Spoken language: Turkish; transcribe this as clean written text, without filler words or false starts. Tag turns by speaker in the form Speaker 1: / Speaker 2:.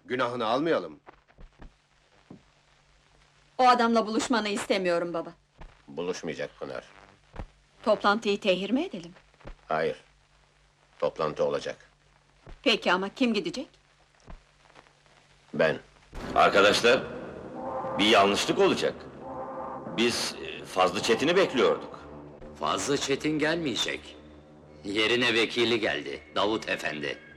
Speaker 1: Günahını almayalım.
Speaker 2: O adamla buluşmanı istemiyorum baba.
Speaker 1: Buluşmayacak Pınar.
Speaker 2: Toplantıyı tehir mi edelim?
Speaker 1: Hayır. Toplantı olacak.
Speaker 2: Peki ama kim gidecek?
Speaker 1: Ben.
Speaker 3: Arkadaşlar, bir yanlışlık olacak. Biz Fazlı Çetin'i bekliyorduk.
Speaker 4: Fazla Çetin gelmeyecek. Yerine vekili geldi, Davut Efendi.